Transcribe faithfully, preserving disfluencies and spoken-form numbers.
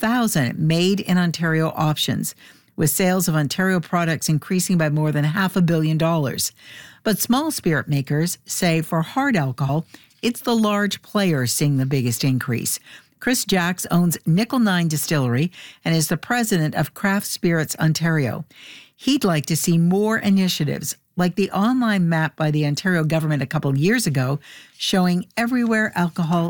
thousand made-in-Ontario options, with sales of Ontario products increasing by more than half a billion dollars. But small spirit makers say for hard alcohol, it's the large players seeing the biggest increase. Chris Jacks owns Nickel Nine Distillery and is the president of Craft Spirits Ontario. He'd like to see more initiatives like the online map by the Ontario government a couple of years ago showing everywhere alcohol